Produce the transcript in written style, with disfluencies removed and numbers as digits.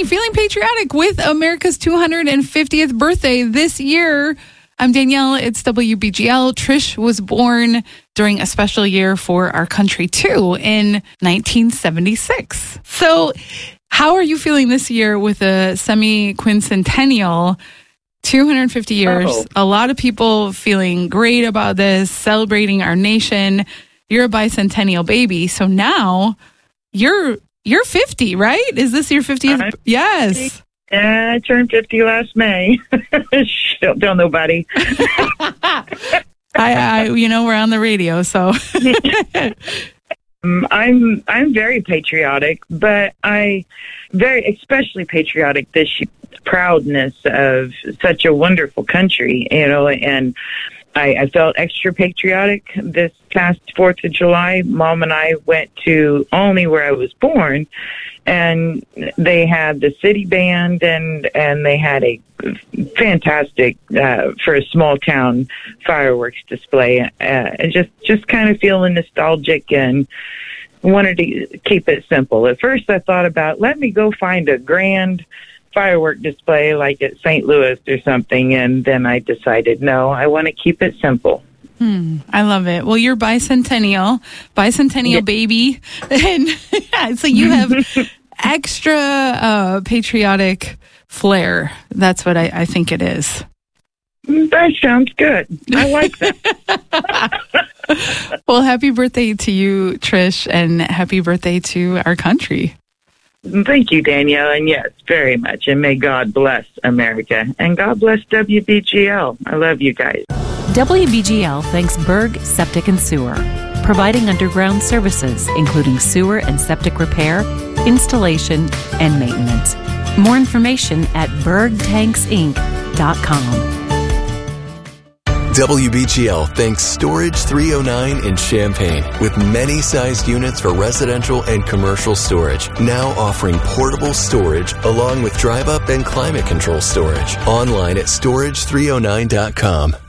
feeling patriotic with America's 250th birthday this year. I'm Danielle. It's WBGL. Trish was born during a special year for our country, too, in 1976. So how are you feeling this year with a semi-quincentennial, 250 years? Oh. A lot of people feeling great about this, celebrating our nation. You're a bicentennial baby. So now you're 50, right? Is this your 50th? Yes. Yeah, I turned 50 last May. Don't tell nobody. I we're on the radio, so. I'm very patriotic, but especially patriotic this year. Proudness of such a wonderful country, and I felt extra patriotic this past 4th of July. Mom and I went to Olney, where I was born, and they had the city band, and they had a fantastic, for a small town, fireworks display. And just kind of feeling nostalgic and wanted to keep it simple. At first I thought about, let me go find a grand firework display like at St. Louis or something, and then I decided, no, I want to keep it simple. I love it. Well, you're bicentennial baby, and so you have extra patriotic flair. That's what I think it is. That sounds good. I like that. Well, happy birthday to you, Trish, and happy birthday to our country. Thank you, Danielle, and yes, very much. And may God bless America, and God bless WBGL. I love you guys. WBGL thanks Berg Septic and Sewer, providing underground services, including sewer and septic repair, installation, and maintenance. More information at bergtanksinc.com. WBGL thanks Storage 309 in Champaign, with many sized units for residential and commercial storage, now offering portable storage along with drive-up and climate control storage. Online at storage309.com.